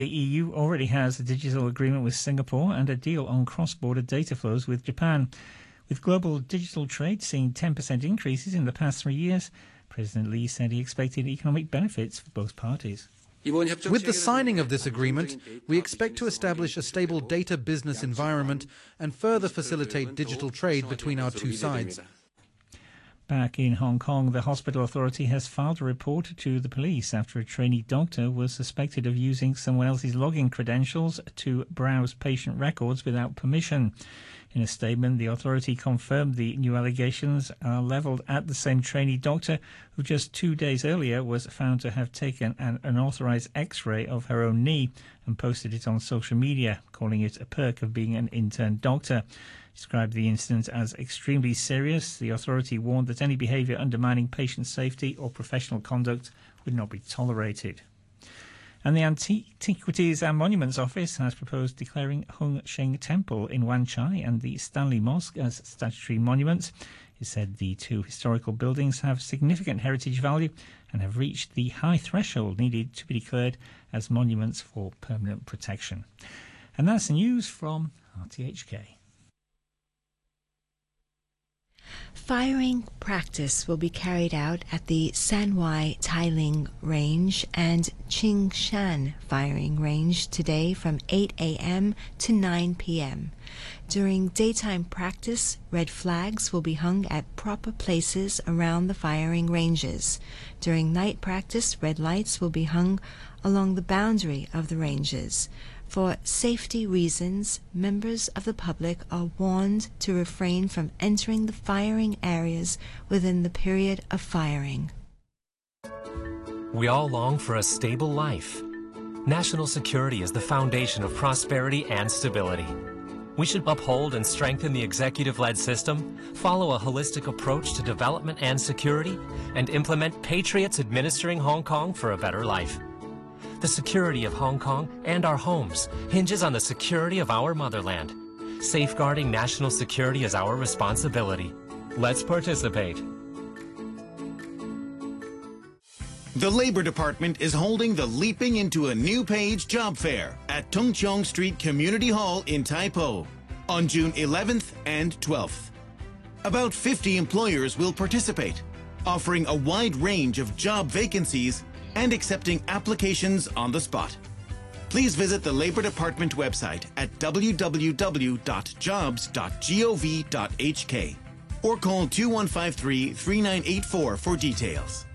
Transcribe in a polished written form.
The EU already has a digital agreement with Singapore and a deal on cross-border data flows with Japan. With global digital trade seeing 10% increases in the past 3 years, President Lee said he expected economic benefits for both parties. With the signing of this agreement, we expect to establish a stable data business environment and further facilitate digital trade between our two sides. Back in Hong Kong, the hospital authority has filed a report to the police after a trainee doctor was suspected of using someone else's login credentials to browse patient records without permission. In a statement, the authority confirmed the new allegations are levelled at the same trainee doctor who just 2 days earlier was found to have taken an unauthorised X-ray of her own knee and posted it on social media, calling it a perk of being an intern doctor. Described the incident as extremely serious. The authority warned that any behaviour undermining patient safety or professional conduct would not be tolerated. And the Antiquities and Monuments Office has proposed declaring Hung Sheng Temple in Wan Chai and the Stanley Mosque as statutory monuments. It said the two historical buildings have significant heritage value and have reached the high threshold needed to be declared as monuments for permanent protection. And that's the news from RTHK. Firing practice will be carried out at the Sanwai Tailing Range and Qingshan Firing Range today from 8 a.m. to 9 p.m. During daytime practice, red flags will be hung at proper places around the firing ranges. During night practice, red lights will be hung along the boundary of the ranges. For safety reasons, members of the public are warned to refrain from entering the firing areas within the period of firing. We all long for a stable life. National security is the foundation of prosperity and stability. We should uphold and strengthen the executive-led system, follow a holistic approach to development and security, and implement patriots administering Hong Kong for a better life. The security of Hong Kong and our homes hinges on the security of our motherland. Safeguarding national security is our responsibility. Let's participate. The Labor Department is holding the Leaping into a New Page job fair at Tung Chung Street Community Hall in Tai Po on June 11th and 12th. About 50 employers will participate, offering a wide range of job vacancies and accepting applications on the spot. Please visit the Labor Department website at www.jobs.gov.hk or call 2153-3984 for details.